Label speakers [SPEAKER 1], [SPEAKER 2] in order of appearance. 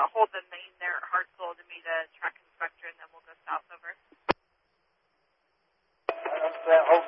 [SPEAKER 1] hold the main there at Hartselle to meet a track inspector, and then we'll go south over.